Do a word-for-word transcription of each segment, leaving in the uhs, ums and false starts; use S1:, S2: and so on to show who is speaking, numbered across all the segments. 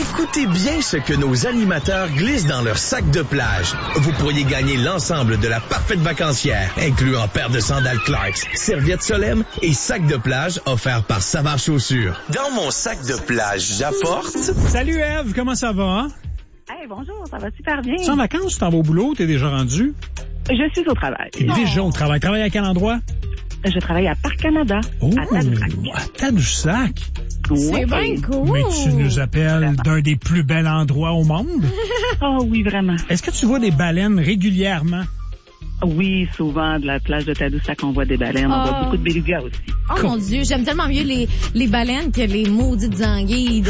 S1: Écoutez bien ce que nos animateurs glissent dans leur sac de plage. Vous pourriez gagner l'ensemble de la parfaite vacancière, incluant paire de sandales Clarks, serviettes Solem et sac de plage offert par Savard Chaussures. Dans mon sac de plage, j'apporte...
S2: Salut Ève, comment ça va?
S3: Hey, bonjour, ça va super bien.
S2: Tu es en vacances, tu t'en vas au boulot, t'es déjà rendu?
S3: Je suis au travail.
S2: T'es déjà au travail. Travaille à quel endroit?
S3: Je travaille à Parc Canada,
S2: oh,
S3: à Tadoussac.
S2: À Tadoussac?
S3: C'est
S4: bien cool.
S2: Mais tu nous appelles d'un des plus bels endroits au monde?
S3: Oh oui, vraiment.
S2: Est-ce que tu vois des baleines régulièrement?
S3: Oui, souvent, de la plage de Tadoussac, on voit des baleines. Oh. On voit beaucoup de belugas aussi.
S4: Oh Comme... mon Dieu, j'aime tellement mieux les, les baleines que les maudites anguilles. De...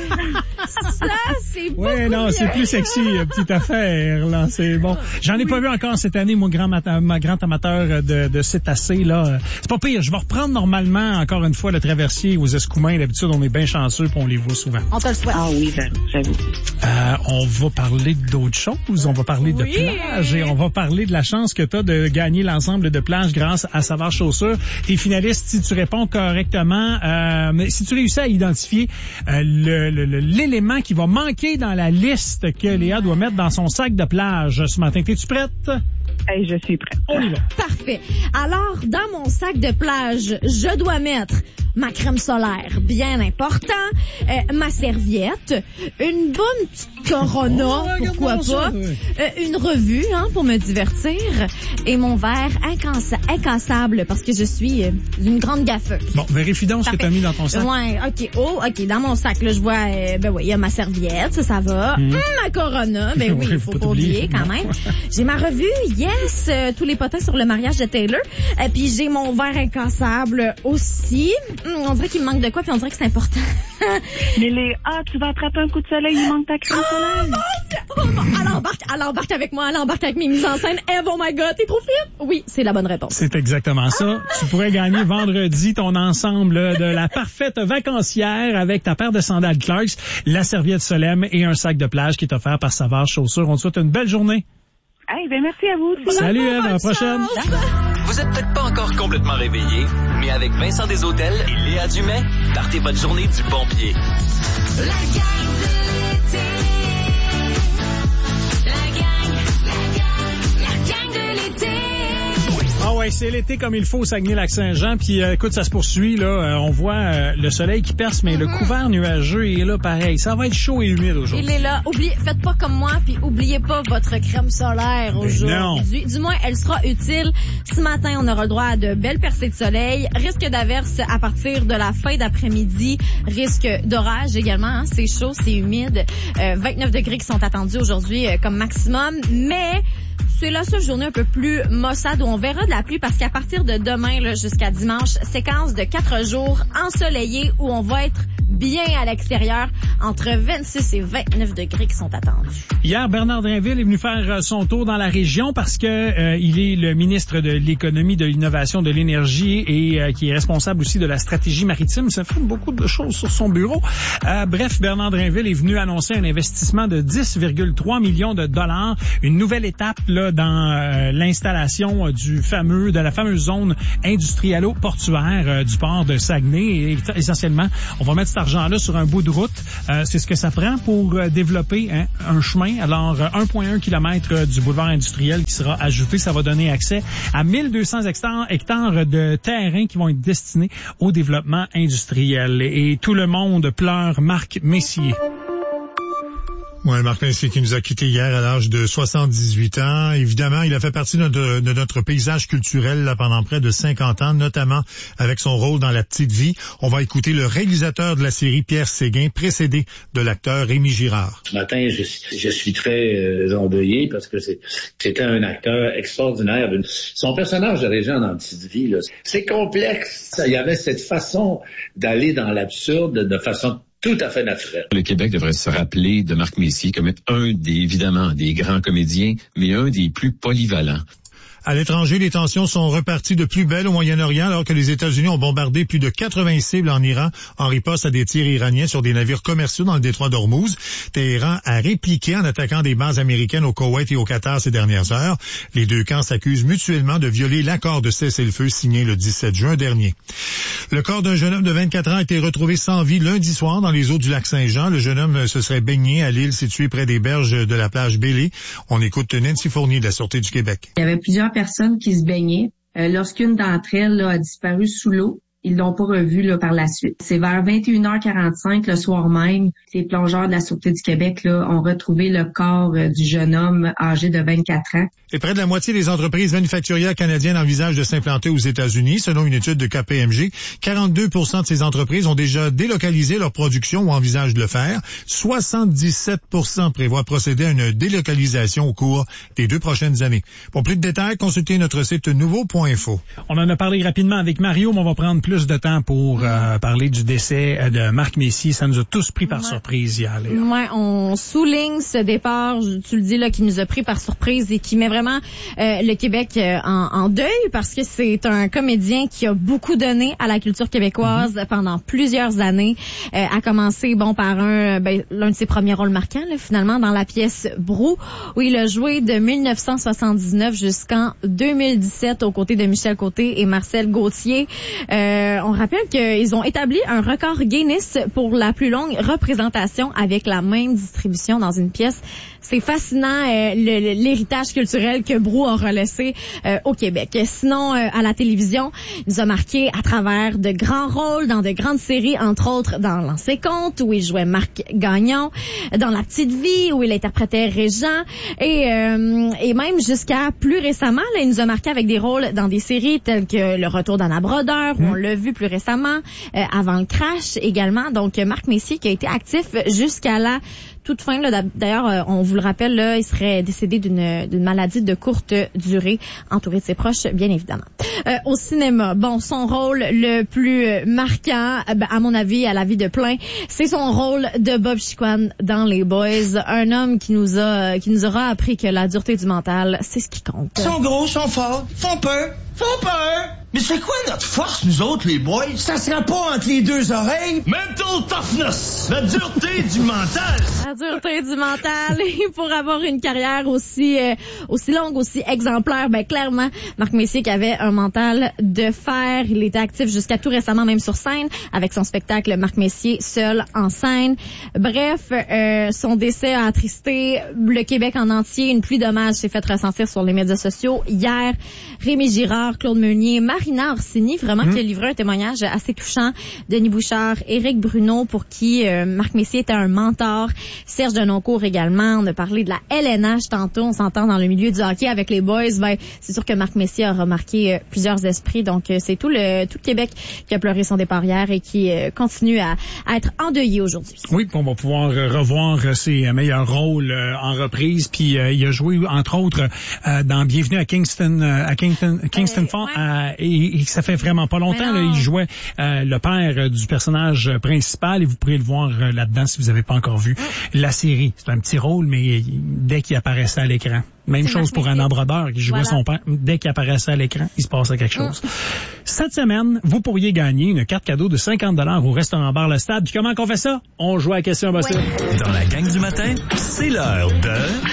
S4: Ça, c'est beaucoup
S2: Oui, non,
S4: mieux.
S2: c'est plus sexy, petite affaire, là, c'est bon. J'en ai oui. pas vu encore cette année, mon grand, ma, ma grand amateur de, de cétacés, là. C'est pas pire, je vais reprendre normalement, encore une fois, le traversier aux Escoumins. D'habitude, on est bien chanceux et on les voit souvent.
S4: On te le souhaite.
S3: Ah oui, j'avoue.
S2: Euh, on va parler d'autres choses, on va parler de
S4: oui.
S2: plage et on va parler de la chance que tu as de gagner l'ensemble de plages grâce à Savard Chaussures. T'es finaliste si tu réponds correctement, euh, mais si tu réussis à identifier euh, le, le, le, l'élément qui va manquer dans la liste que Léa doit mettre dans son sac de plage ce matin. T'es-tu prête?
S3: Hey, je suis prête.
S2: On y va.
S4: Parfait. Alors, dans mon sac de plage, je dois mettre ma crème solaire, bien important, euh, ma serviette, une bonne petite Corona, oh, pourquoi pas, ça, oui. euh, une revue hein, pour me divertir et mon verre incansa- incassable parce que je suis euh, une grande gaffeuse.
S2: Bon, vérifie donc ce que tu as mis dans ton sac.
S4: Ouais, OK. Oh, OK. Dans mon sac, là, je vois, euh, ben oui, il y a ma serviette, ça, ça va. Mmh. Mmh, ma Corona, ben oui, il faut, faut pas oublier quand même. J'ai ma revue, yes, euh, tous les potins sur le mariage de Taylor. Et puis j'ai mon verre incassable aussi. Mmh, on dirait qu'il me manque de quoi, puis on dirait que c'est important.
S3: Mais les ah, tu vas attraper un coup de soleil, il manque ta crème
S4: oh,
S3: solaire.
S4: Oh, bon, elle embarque, elle embarque avec moi, elle embarque avec mes mises en scène. Eve, oh my God, t'es trop fine. Oui, c'est la bonne réponse.
S2: C'est exactement ça. Ah! Tu pourrais gagner vendredi ton ensemble de la parfaite vacancière avec ta paire de sandales Clarks, la serviette Solem et un sac de plage qui est offert par Savard Chaussures. On te souhaite une belle journée.
S3: Hey, ben merci à vous aussi.
S2: Salut Eve, à la prochaine.
S1: Vous êtes peut-être pas encore complètement réveillé, mais avec Vincent Desautels et Léa Dumais, partez votre journée du bon pied.
S5: La gang de l'été. La gang, la gang, la gang de l'été.
S2: Ah ouais, c'est l'été comme il faut au Saguenay-Lac-Saint-Jean. Puis euh, écoute, ça se poursuit là. Euh, on voit euh, le soleil qui perce, mais mm-hmm. le couvert nuageux est là pareil. Ça va être chaud et humide aujourd'hui.
S4: Il est là. Oubliez, faites pas comme moi, puis oubliez pas votre crème solaire aujourd'hui. Du moins, elle sera utile. Ce matin, on aura le droit à de belles percées de soleil. Risque d'averse à partir de la fin d'après-midi. Risque d'orage également. Hein. C'est chaud, c'est humide. Euh, vingt-neuf degrés qui sont attendus aujourd'hui euh, comme maximum. Mais c'est la seule journée un peu plus maussade où on verra de la pluie parce qu'à partir de demain là, jusqu'à dimanche, séquence de quatre jours ensoleillés où on va être bien à l'extérieur entre vingt-six et vingt-neuf degrés qui sont attendus.
S2: Hier, Bernard Drinville est venu faire son tour dans la région parce que euh, il est le ministre de l'économie, de l'innovation, de l'énergie et euh, qui est responsable aussi de la stratégie maritime. Ça fait beaucoup de choses sur son bureau. Euh, bref, Bernard Drinville est venu annoncer un investissement de dix virgule trois millions de dollars, une nouvelle étape là dans euh, l'installation euh, du fameux de la fameuse zone industrialo-portuaire euh, du port de Saguenay. Et essentiellement, on va mettre cet argent-là sur un bout de route. Euh, c'est ce que ça prend pour euh, développer hein, un chemin. Alors, euh, un virgule un kilomètre euh, du boulevard industriel qui sera ajouté. Ça va donner accès à mille deux cents hectares, hectares de terrain qui vont être destinés au développement industriel. Et tout le monde pleure Marc Messier.
S6: Ouais, Marc Messier qui nous a quittés hier à l'âge de soixante-dix-huit ans. Évidemment, il a fait partie de notre, de notre paysage culturel là, pendant près de cinquante ans, notamment avec son rôle dans La Petite Vie. On va écouter le réalisateur de la série, Pierre Séguin, précédé de l'acteur Rémi Girard.
S7: Ce matin, je, je suis très euh, endeuillé parce que c'est, c'était un acteur extraordinaire. Son personnage de Régent dans La Petite Vie, là, c'est complexe. Il y avait cette façon d'aller dans l'absurde de façon tout à fait naturel.
S8: Le Québec devrait se rappeler de Marc Messier comme un des, évidemment, des grands comédiens, mais un des plus polyvalents.
S6: À l'étranger, les tensions sont reparties de plus belle au Moyen-Orient alors que les États-Unis ont bombardé plus de quatre-vingts cibles en Iran en riposte à des tirs iraniens sur des navires commerciaux dans le détroit d'Ormuz. Téhéran a répliqué en attaquant des bases américaines au Koweït et au Qatar ces dernières heures. Les deux camps s'accusent mutuellement de violer l'accord de cessez-le-feu signé le dix-sept juin dernier. Le corps d'un jeune homme de vingt-quatre ans a été retrouvé sans vie lundi soir dans les eaux du lac Saint-Jean. Le jeune homme se serait baigné à l'île située près des berges de la plage Bélé. On écoute Nancy Fournier de la Sûreté du Québec.
S9: Il y avait plusieurs personnes qui se baignaient. Euh, lorsqu'une d'entre elles là, a disparu sous l'eau, ils l'ont pas revue là, par la suite. C'est vers vingt et une heures quarante-cinq le soir même. Les plongeurs de la Sûreté du Québec là, ont retrouvé le corps euh, du jeune homme âgé de vingt-quatre ans.
S6: Et près de la moitié des entreprises manufacturières canadiennes envisagent de s'implanter aux États-Unis. Selon une étude de K P M G, quarante-deux pour cent de ces entreprises ont déjà délocalisé leur production ou envisagent de le faire. soixante-dix-sept pour cent prévoient procéder à une délocalisation au cours des deux prochaines années. Pour plus de détails, consultez notre site nouveau point info.
S2: On en a parlé rapidement avec Mario, mais on va prendre plus de temps pour euh, parler du décès de Marc Messier. Ça nous a tous pris par ouais. surprise hier.
S4: Ouais, on souligne ce départ, tu le dis là, qui nous a pris par surprise et qui met vraiment euh, le Québec euh, en, en deuil parce que c'est un comédien qui a beaucoup donné à la culture québécoise mm-hmm. pendant plusieurs années. Euh, a commencé bon par un ben, l'un de ses premiers rôles marquants là, finalement dans la pièce Brou où il a joué de dix-neuf cent soixante-dix-neuf jusqu'en deux mille dix-sept aux côtés de Michel Côté et Marcel Gauthier. Euh, on rappelle qu'ils ont établi un record Guinness pour la plus longue représentation avec la même distribution dans une pièce. C'est fascinant euh, le, l'héritage culturel que Brou a relaissé euh, au Québec. Sinon, euh, à la télévision, il nous a marqué à travers de grands rôles dans de grandes séries, entre autres dans L'Ancien Comte, où il jouait Marc Gagnon, dans La Petite Vie, où il interprétait Régent, et, euh, et même jusqu'à plus récemment, là, il nous a marqué avec des rôles dans des séries telles que Le Retour d'Anna Brodeur, où on l'a vu plus récemment, euh, avant le crash également. Donc, Marc Messier qui a été actif jusqu'à la toute fin. Là, d'ailleurs, on vous le rappelle, là, il serait décédé d'une, d'une maladie de courte durée, entouré de ses proches, bien évidemment. Euh, au cinéma, bon, son rôle le plus marquant, ben, à mon avis, à la vie de plein, c'est son rôle de Bob Chiquan dans Les Boys, un homme qui nous a, qui nous aura appris que la dureté du mental, c'est ce qui compte.
S10: Ils sont gros, ils sont forts, font peur, font peur. Mais c'est quoi notre force, nous autres, les boys? Ça sera pas entre les deux oreilles? Mental toughness! La dureté du mental!
S4: La dureté du mental. Et pour avoir une carrière aussi euh, aussi longue, aussi exemplaire, ben clairement, Marc Messier qui avait un mental de fer. Il était actif jusqu'à tout récemment, même sur scène, avec son spectacle Marc Messier, seul en scène. Bref, euh, son décès a attristé le Québec en entier. Une pluie d'hommages s'est faite ressentir sur les médias sociaux. Hier, Rémi Girard, Claude Meunier, Marina Orsini, vraiment mmh. qui a livré un témoignage assez touchant. Denis Bouchard, Éric Bruno, pour qui euh, Marc Messier était un mentor. Serge Denoncourt également. On a parlé de la L N H tantôt. On s'entend dans le milieu du hockey avec les boys. Ben, c'est sûr que Marc Messier a remarqué euh, plusieurs esprits. Donc, euh, c'est tout le tout le Québec qui a pleuré son départ hier et qui euh, continue à, à être endeuillé aujourd'hui.
S2: Oui, on va pouvoir euh, revoir ses meilleurs rôles euh, en reprise. Puis, euh, il a joué, entre autres, euh, dans Bienvenue à Kingston, euh, à Kingston, Kingston Falls. Ouais. Euh, et, et ça fait vraiment pas longtemps. Là, il jouait euh, le père euh, du personnage principal et vous pourrez le voir euh, là-dedans si vous n'avez pas encore vu mmh. la série. C'est un petit rôle, mais dès qu'il apparaissait à l'écran. Même c'est chose pour Anna Brodeur qui jouait voilà. son père. Dès qu'il apparaissait à l'écran, il se passait quelque chose. Mmh. Cette semaine, vous pourriez gagner une carte cadeau de cinquante dollars au restaurant bar Le Stade. Puis comment qu'on fait ça? On joue à la question, boss.
S1: Oui. Dans la gang du matin, c'est l'heure de...